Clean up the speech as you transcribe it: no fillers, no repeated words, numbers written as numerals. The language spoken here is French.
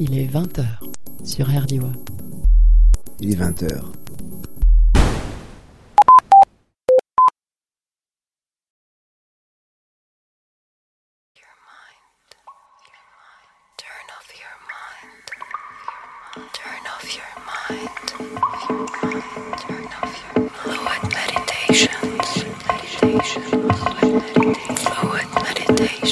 Il est 20h sur RDIWA. Il est 20h. Turn off your mind.